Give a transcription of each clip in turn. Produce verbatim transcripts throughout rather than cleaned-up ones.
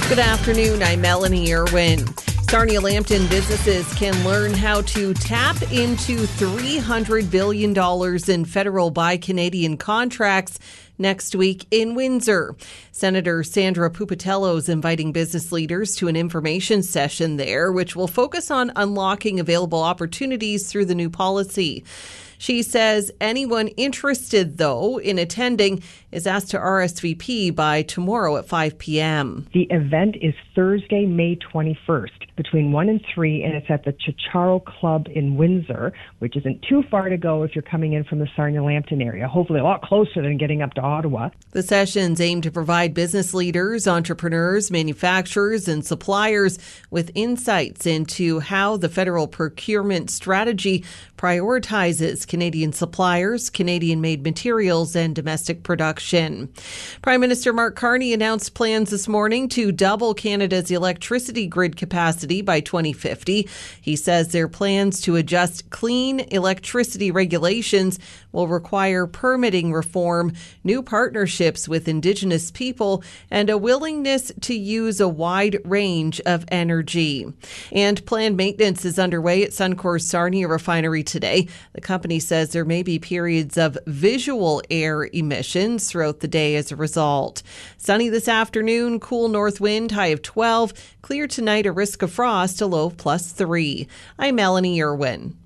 Good afternoon. I'm Melanie Irwin. Sarnia Lambton businesses can learn how to tap into three hundred billion dollars in federal Buy Canadian contracts next week in Windsor. Senator Sandra Pupatello is inviting business leaders to an information session there, which will focus on unlocking available opportunities through the new policy. She says anyone interested, though, in attending is asked to R S V P by tomorrow at five p.m. The event is Thursday, May twenty-first, between one and three, and it's at the Chicharo Club in Windsor, which isn't too far to go if you're coming in from the Sarnia Lambton area. Hopefully a lot closer than getting up to Ottawa. The sessions aim to provide business leaders, entrepreneurs, manufacturers, and suppliers with insights into how the federal procurement strategy prioritizes Canadian suppliers, Canadian-made materials, and domestic production. Prime Minister Mark Carney announced plans this morning to double Canada's electricity grid capacity by twenty fifty. He says their plans to adjust clean electricity regulations will require permitting reform, new partnerships with Indigenous people, and a willingness to use a wide range of energy. And planned maintenance is underway at Suncor's Sarnia refinery today. The company says there may be periods of visual air emissions throughout the day as a result. Sunny this afternoon, cool north wind, high of twelve. Clear tonight, a risk of frost, a low of plus three. I'm Melanie Irwin.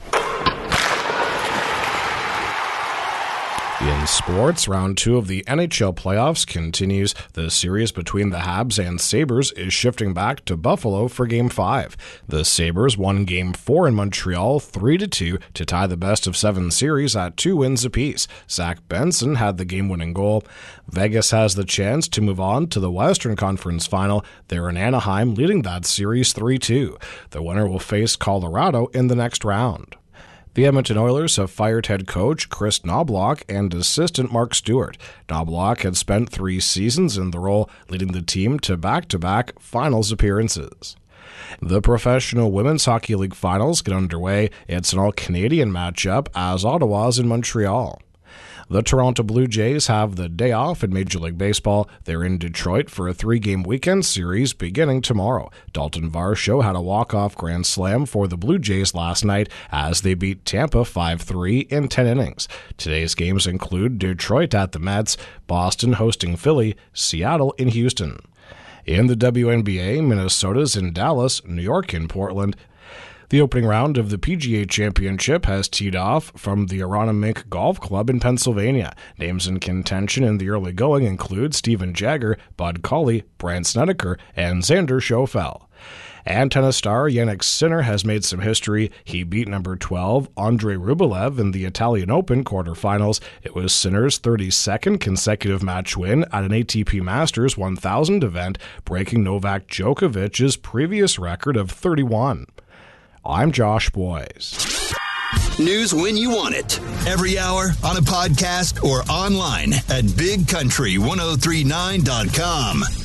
In sports, round two of the N H L playoffs continues. The series between the Habs and Sabres is shifting back to Buffalo for Game five. The Sabres won Game four in Montreal three to two to tie the best-of-seven series at two wins apiece. Zach Benson had the game-winning goal. Vegas has the chance to move on to the Western Conference Final. They're in Anaheim, leading that series three two. The winner will face Colorado in the next round. The Edmonton Oilers have fired head coach Chris Knoblauch and assistant Mark Stewart. Knoblauch had spent three seasons in the role, leading the team to back-to-back finals appearances. The Professional Women's Hockey League finals get underway. It's an all-Canadian matchup as Ottawa's in Montreal. The Toronto Blue Jays have the day off in Major League Baseball. They're in Detroit for a three-game weekend series beginning tomorrow. Dalton Varsho had a walk-off grand slam for the Blue Jays last night as they beat Tampa five three in ten innings. Today's games include Detroit at the Mets, Boston hosting Philly, Seattle in Houston. In the W N B A, Minnesota's in Dallas, New York in Portland. The opening round of the P G A Championship has teed off from the Aronimink Golf Club in Pennsylvania. Names in contention in the early going include Steven Jagger, Bud Colley, Brandt Snedeker, and Xander Schauffele. And tennis star Jannik Sinner has made some history. He beat number twelve, Andrei Rublev, in the Italian Open quarterfinals. It was Sinner's thirty-second consecutive match win at an A T P Masters one thousand event, breaking Novak Djokovic's previous record of thirty-one. I'm Josh Boyes. News when you want it. Every hour, on a podcast, or online at big country ten thirty-nine dot com.